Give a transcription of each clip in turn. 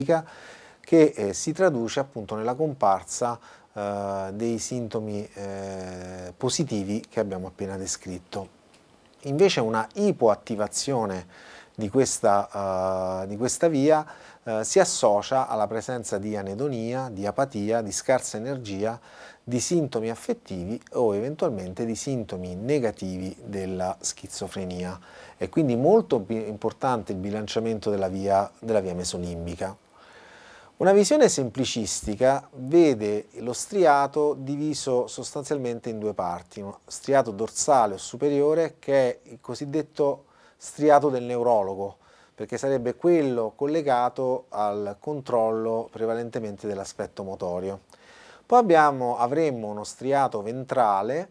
che si traduce appunto nella comparsa dei sintomi positivi che abbiamo appena descritto. Invece una ipoattivazione di questa via si associa alla presenza di anedonia, di apatia, di scarsa energia, di sintomi affettivi o eventualmente di sintomi negativi della schizofrenia. È quindi molto importante il bilanciamento della via mesolimbica. Una visione semplicistica vede lo striato diviso sostanzialmente in due parti, uno striato dorsale o superiore che è il cosiddetto striato del neurologo, perché sarebbe quello collegato al controllo prevalentemente dell'aspetto motorio. Poi avremmo uno striato ventrale,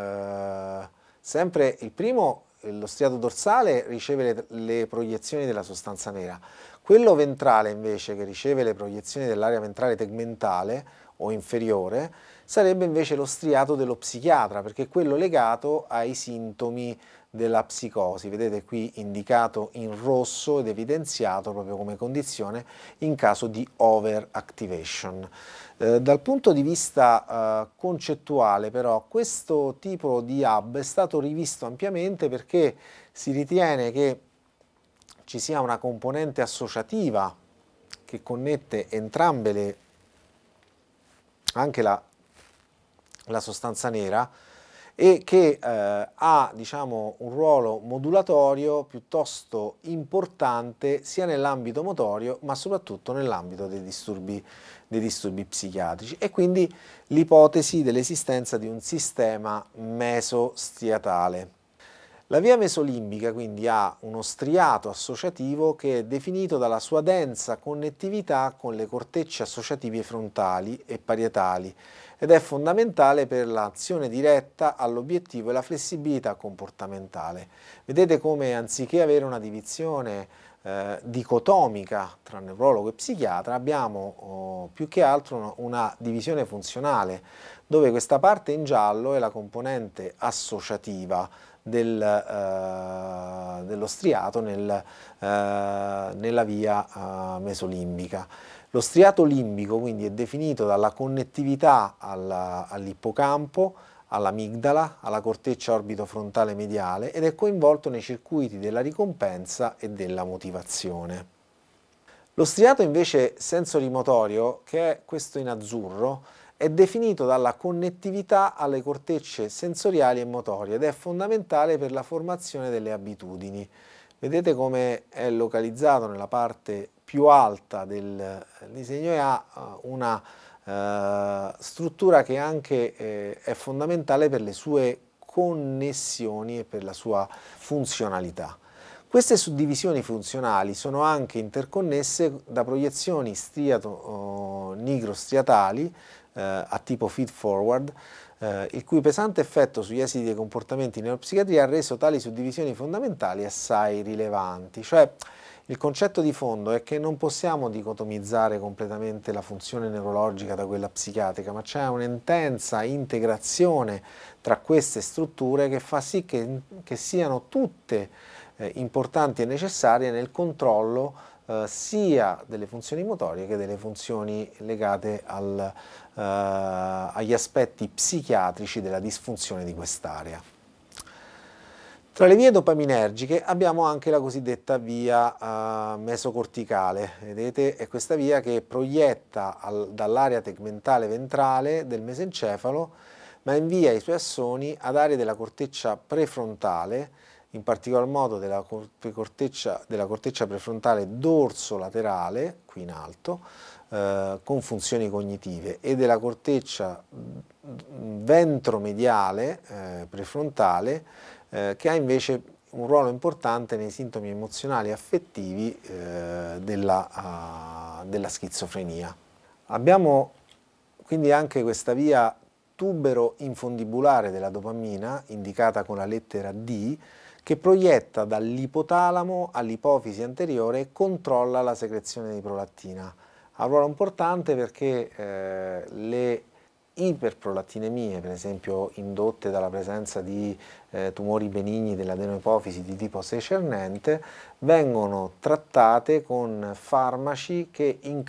sempre il primo, lo striato dorsale riceve le proiezioni della sostanza nera, quello ventrale invece che riceve le proiezioni dell'area ventrale tegmentale o inferiore sarebbe invece lo striato dello psichiatra, perché è quello legato ai sintomi della psicosi, vedete qui indicato in rosso ed evidenziato proprio come condizione in caso di overactivation. Dal punto di vista concettuale però questo tipo di hub è stato rivisto ampiamente perché si ritiene che ci sia una componente associativa che connette entrambe anche la sostanza nera e che ha diciamo, un ruolo modulatorio piuttosto importante sia nell'ambito motorio ma soprattutto nell'ambito dei disturbi psichiatrici e quindi l'ipotesi dell'esistenza di un sistema mesostriatale. La via mesolimbica quindi ha uno striato associativo che è definito dalla sua densa connettività con le cortecce associative frontali e parietali ed è fondamentale per l'azione diretta all'obiettivo e la flessibilità comportamentale. Vedete come anziché avere una divisione dicotomica tra neurologo e psichiatra abbiamo più che altro una divisione funzionale dove questa parte in giallo è la componente associativa dello striato nella via mesolimbica. Lo striato limbico quindi è definito dalla connettività all'ippocampo, all'amigdala, alla corteccia orbitofrontale mediale ed è coinvolto nei circuiti della ricompensa e della motivazione. Lo striato invece sensorimotorio, che è questo in azzurro, è definito dalla connettività alle cortecce sensoriali e motorie ed è fondamentale per la formazione delle abitudini. Vedete come è localizzato nella parte più alta del disegno e ha una struttura che anche è fondamentale per le sue connessioni e per la sua funzionalità. Queste suddivisioni funzionali sono anche interconnesse da proiezioni nigrostriatali a tipo feed-forward, il cui pesante effetto sugli esiti dei comportamenti in neuropsichiatria ha reso tali suddivisioni fondamentali assai rilevanti. Cioè, il concetto di fondo è che non possiamo dicotomizzare completamente la funzione neurologica da quella psichiatrica, ma c'è un'intensa integrazione tra queste strutture che fa sì che siano tutte importanti e necessarie nel controllo sia delle funzioni motorie che delle funzioni legate agli aspetti psichiatrici della disfunzione di quest'area. Tra le vie dopaminergiche abbiamo anche la cosiddetta via mesocorticale, vedete? È questa via che proietta dall'area tegmentale ventrale del mesencefalo, ma invia i suoi assoni ad aree della corteccia prefrontale, in particolar modo della corteccia prefrontale dorso-laterale, qui in alto, con funzioni cognitive, e della corteccia ventromediale prefrontale, che ha invece un ruolo importante nei sintomi emozionali e affettivi della schizofrenia. Abbiamo quindi anche questa via tubero-infundibulare della dopamina, indicata con la lettera D, che proietta dall'ipotalamo all'ipofisi anteriore e controlla la secrezione di prolattina. Ha un ruolo importante perché le iperprolattinemie, per esempio indotte dalla presenza di tumori benigni dell'adenoipofisi di tipo secernente, vengono trattate con farmaci che